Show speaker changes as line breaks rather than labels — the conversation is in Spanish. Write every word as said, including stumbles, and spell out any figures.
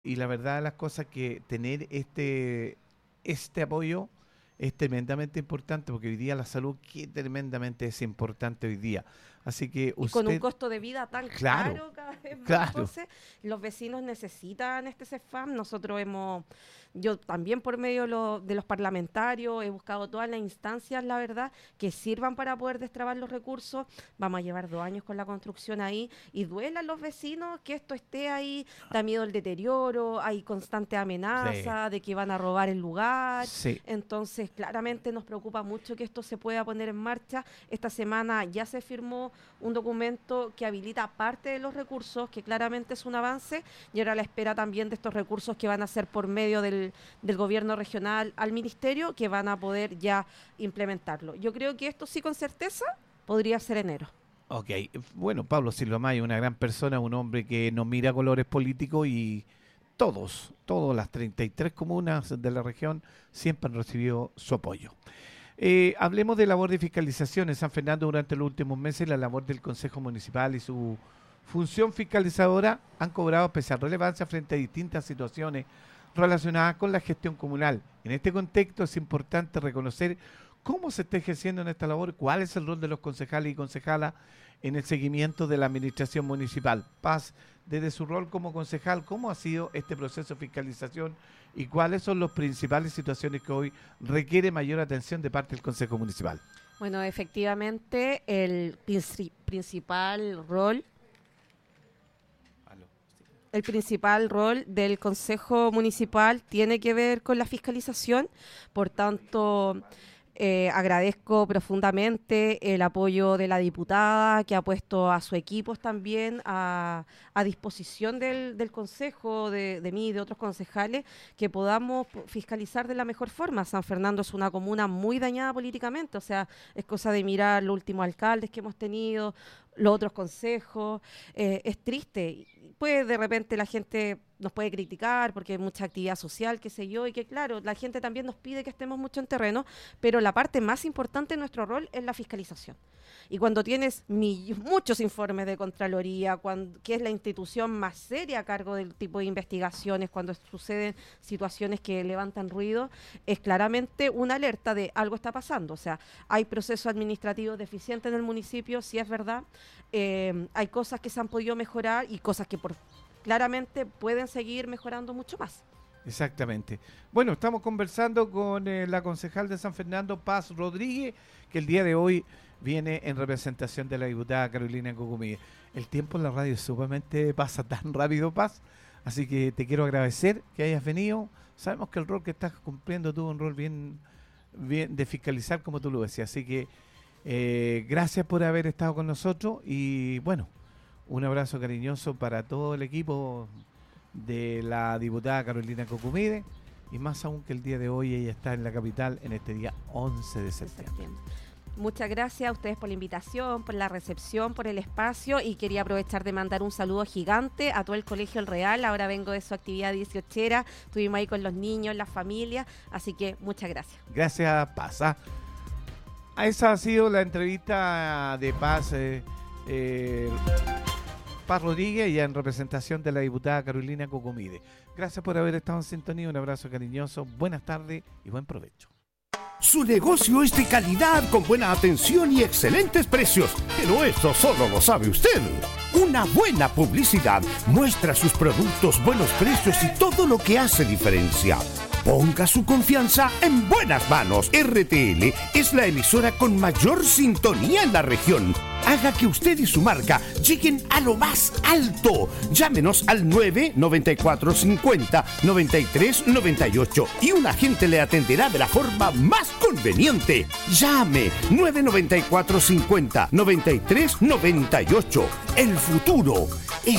Y la verdad de las cosas que tener este, este apoyo es tremendamente importante, porque hoy día la salud, que tremendamente es importante hoy día. Así que
Y con un
usted,
costo de vida tan
claro,
caro cada vez más,
claro,
José, los vecinos necesitan este CEFAM. Nosotros hemos, yo también por medio de, lo- de los parlamentarios, he buscado todas las instancias, la verdad, que sirvan para poder destrabar los recursos. Vamos a llevar dos años con la construcción ahí y duela a los vecinos que esto esté ahí, da miedo el deterioro, hay constante
sí,
amenaza de que van a robar el lugar.
sí.
Entonces, claramente nos preocupa mucho que esto se pueda poner en marcha. Esta semana ya se firmó un documento que habilita parte de los recursos, que claramente es un avance, y ahora la espera también de estos recursos que van a ser por medio del, del gobierno regional al ministerio, que van a poder ya implementarlo. Yo creo que esto sí con certeza podría ser enero.
Ok, bueno, Pablo Silva May, una gran persona, un hombre que no mira colores políticos y todos, todas las treinta y tres comunas de la región siempre han recibido su apoyo. Eh, hablemos de labor de fiscalización en San Fernando durante los últimos meses. La labor del Consejo Municipal y su función fiscalizadora han cobrado especial relevancia frente a distintas situaciones relacionadas con la gestión comunal. En este contexto es importante reconocer cómo se está ejerciendo en esta labor, cuál es el rol de los concejales y concejalas en el seguimiento de la administración municipal. Paz, desde su rol como concejal, ¿cómo ha sido este proceso de fiscalización y cuáles son las principales situaciones que hoy requiere mayor atención de parte del Consejo Municipal?
Bueno, efectivamente, el princi- principal rol
Aló, sí.
El principal rol del Consejo Municipal tiene que ver con la fiscalización. Por tanto, eh, agradezco profundamente el apoyo de la diputada, que ha puesto a su equipo también a, a disposición del, del Consejo, de, de mí y de otros concejales, que podamos p- fiscalizar de la mejor forma. San Fernando es una comuna muy dañada políticamente, o sea, es cosa de mirar los últimos alcaldes que hemos tenido, los otros consejos. Eh, es triste. Pues de repente la gente nos puede criticar porque hay mucha actividad social, qué sé yo, y que claro, la gente también nos pide que estemos mucho en terreno, pero la parte más importante de nuestro rol es la fiscalización. Y cuando tienes mill- muchos informes de Contraloría, cuando, que es la institución más seria a cargo del tipo de investigaciones, cuando suceden situaciones que levantan ruido, es claramente una alerta de algo está pasando. O sea, hay procesos administrativos deficientes en el municipio, sí es verdad, eh, hay cosas que se han podido mejorar y cosas que por claramente pueden seguir mejorando mucho más.
Exactamente. Bueno, estamos conversando con eh, la concejal de San Fernando, Paz Rodríguez, que el día de hoy viene en representación de la diputada Carolina Cocumí. El tiempo en la radio sumamente pasa tan rápido, Paz, así que te quiero agradecer que hayas venido. Sabemos que el rol que estás cumpliendo tú es un rol bien, bien de fiscalizar, como tú lo decías, así que eh, gracias por haber estado con nosotros y bueno, un abrazo cariñoso para todo el equipo de la diputada Carolina Cocumide y más aún que el día de hoy ella está en la capital en este día once de
De
septiembre.
septiembre. Muchas gracias a ustedes por la invitación, por la recepción, por el espacio, y quería aprovechar de mandar un saludo gigante a todo el Colegio El Real. Ahora vengo de su actividad dieciochera, estuvimos ahí con los niños, las familias, así que muchas gracias.
Gracias, Paz. ¿ah? Esa ha sido la entrevista de Paz, eh, eh, Paz Rodríguez, ya en representación de la diputada Carolina Cocumide. Gracias por haber estado en sintonía, un abrazo cariñoso, buenas tardes y buen provecho.
Su negocio es de calidad, con buena atención y excelentes precios. Pero eso solo lo sabe usted. Una buena publicidad muestra sus productos, buenos precios y todo lo que hace diferencia. Ponga su confianza en buenas manos. R T L es la emisora con mayor sintonía en la región. Haga que usted y su marca lleguen a lo más alto. Llámenos al nueve noventa y cuatro cincuenta noventa y tres noventa y ocho y un agente le atenderá de la forma más conveniente. Llame nueve noventa y cuatro cincuenta noventa y tres noventa y ocho. El futuro es